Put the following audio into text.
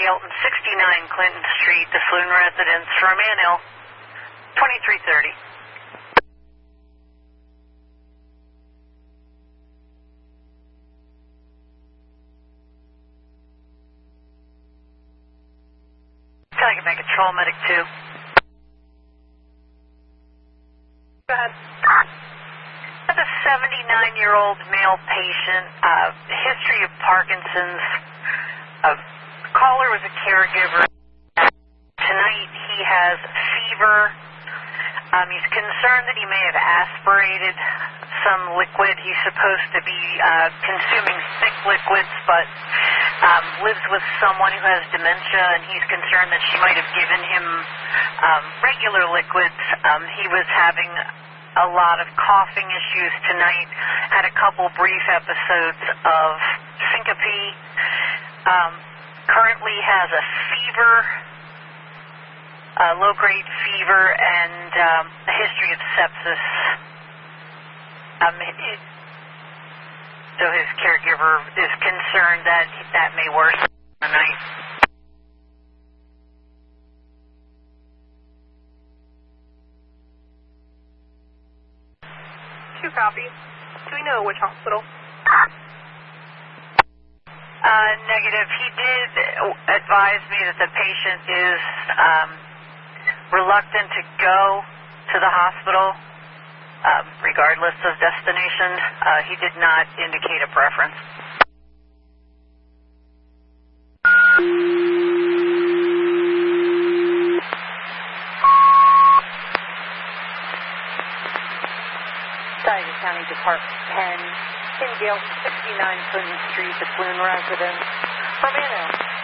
Hilton, 69 Clinton Street, the Floon residence, Romano, 2330. I can make a control medic 2. Go ahead. That's a 79-year-old male patient, history of Parkinson's. Caller was a caregiver. Tonight he has fever. He's concerned that he may have aspirated some liquid. He's supposed to be consuming thick liquids, but lives with someone who has dementia, and he's concerned that she might have given him regular liquids. He was having a lot of coughing issues tonight, had a couple brief episodes of syncope, currently has a fever, low-grade fever, and a history of sepsis. So his caregiver is concerned that that may worsen tonight. 2 copy. Do we know which hospital? Negative. He did advise me that the patient is reluctant to go to the hospital, regardless of destination. He did not indicate a preference. Tioga County Department 10, in Gale, 69 Clinton Street, the Floon residence, Romano.